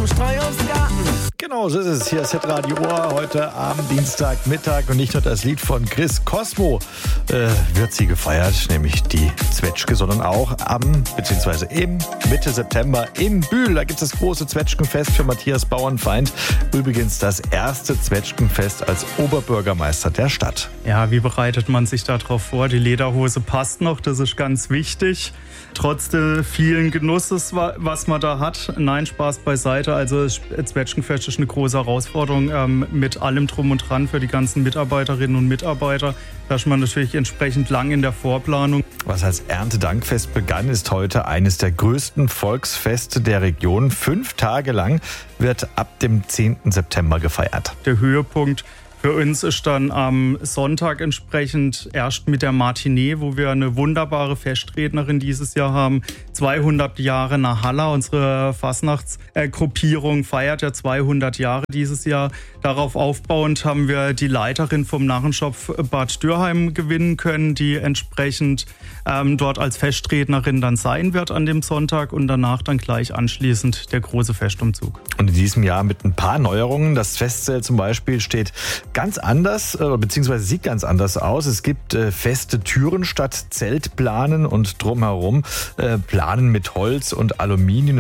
vom Streuobstgarten. Genau, so ist es. Hier ist Hitradio Ohr heute am Dienstagmittag. Und nicht nur das Lied von Chris Cosmo wird sie gefeiert, nämlich die Zwetschge, sondern auch im Mitte September in Bühl. Da gibt es das große Zwetschgenfest für Matthias Bauernfeind. Übrigens das erste Zwetschgenfest als Oberbürgermeister der Stadt. Ja, wie bereitet man sich darauf vor? Die Lederhose passt noch, das ist ganz wichtig. Trotz des vielen Genusses, was man da hat. Nein, Spaß beiseite. Also das Zwetschgenfest ist eine große Herausforderung mit allem Drum und Dran für die ganzen Mitarbeiterinnen und Mitarbeiter. Da ist man natürlich entsprechend lang in der Vorplanung. Was als Erntedankfest begann, ist heute eines der größten Volksfeste der Region. 5 Tage lang wird ab dem 10. September gefeiert. Der Höhepunkt für uns ist dann am Sonntag entsprechend erst mit der Matinee, wo wir eine wunderbare Festrednerin dieses Jahr haben. 200 Jahre Nahalla, unsere Fasnachtsgruppierung feiert ja 200 Jahre dieses Jahr. Darauf aufbauend haben wir die Leiterin vom Narrenschopf Bad Dürheim gewinnen können, die entsprechend dort als Festrednerin dann sein wird an dem Sonntag und danach dann gleich anschließend der große Festumzug. Und in diesem Jahr mit ein paar Neuerungen. Das Festzelt zum Beispiel steht ganz anders, beziehungsweise sieht ganz anders aus. Es gibt feste Türen statt Zeltplanen und drumherum Planen mit Holz und Aluminium.